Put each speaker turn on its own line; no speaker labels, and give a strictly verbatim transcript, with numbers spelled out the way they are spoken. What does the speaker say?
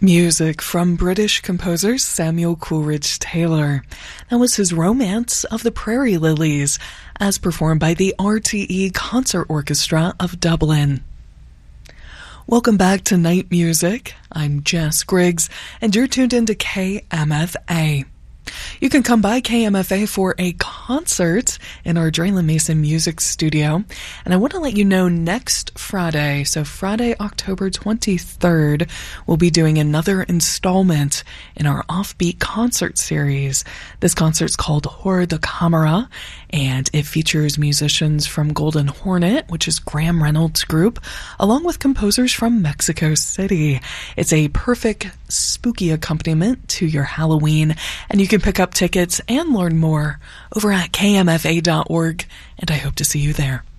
Music from British composer Samuel Coleridge Taylor. That was his Romance of the Prairie Lilies, as performed by the R T E Concert Orchestra of Dublin. Welcome back to Night Music. I'm Jess Griggs, and you're tuned into K M F A. You can come by K M F A for a concert in our Draylen Mason Music Studio. And I want to let you know next Friday, so Friday, October twenty-third, we'll be doing another installment in our Offbeat concert series. This concert's called Hors de Camera, and it features musicians from Golden Hornet, which is Graham Reynolds' group, along with composers from Mexico City. It's a perfect spooky accompaniment to your Halloween, and you can pick up tickets and learn more over at K M F A dot org, and I hope to see you there.